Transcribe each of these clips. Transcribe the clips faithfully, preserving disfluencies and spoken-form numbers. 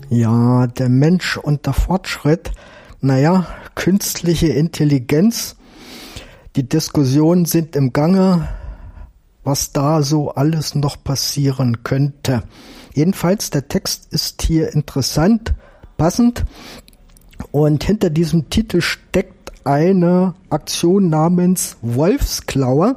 Ja, der Mensch und der Fortschritt, naja, künstliche Intelligenz, die Diskussionen sind im Gange, was da so alles noch passieren könnte. Jedenfalls, der Text ist hier interessant, passend und hinter diesem Titel steckt eine Aktion namens Wolfsklaue.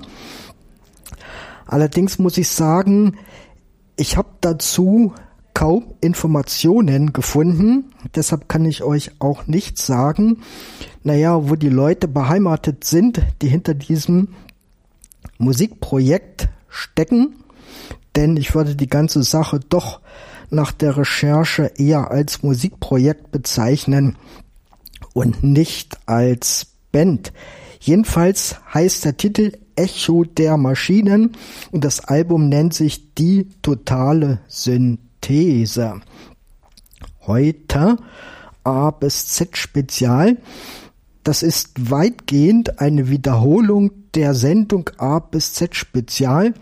Allerdings muss ich sagen, ich habe dazu kaum Informationen gefunden, deshalb kann ich euch auch nicht sagen, naja, wo die Leute beheimatet sind, die hinter diesem Musikprojekt stecken, denn ich würde die ganze Sache doch nach der Recherche eher als Musikprojekt bezeichnen und nicht als Band. Jedenfalls heißt der Titel Echo der Maschinen und das Album nennt sich Die totale Synthese. Heute A bis Z Spezial. Das ist weitgehend eine Wiederholung der Sendung A bis Z Spezial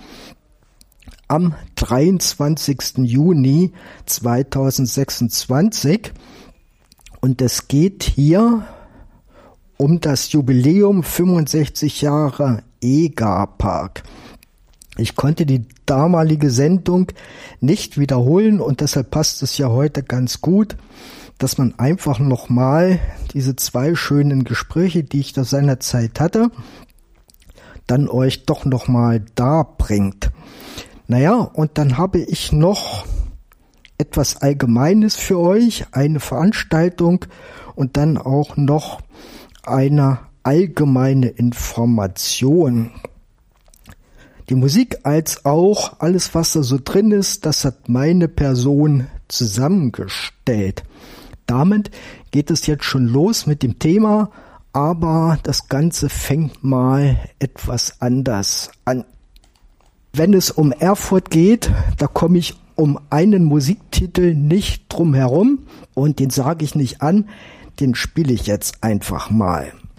am dreiundzwanzigsten Juni zweitausendsechsundzwanzig. Und es geht hier um das Jubiläum fünfundsechzig Jahre EGA-Park. Ich konnte die damalige Sendung nicht wiederholen und deshalb passt es ja heute ganz gut, dass man einfach nochmal diese zwei schönen Gespräche, die ich da seinerzeit hatte, dann euch doch nochmal darbringt. Naja, und dann habe ich noch etwas Allgemeines für euch, eine Veranstaltung und dann auch noch eine allgemeine Information. Die Musik als auch alles, was da so drin ist, das hat meine Person zusammengestellt. Damit geht es jetzt schon los mit dem Thema, aber das Ganze fängt mal etwas anders an. Wenn es um Erfurt geht, da komme ich um einen Musiktitel nicht drum herum und den sage ich nicht an, den spiele ich jetzt einfach mal.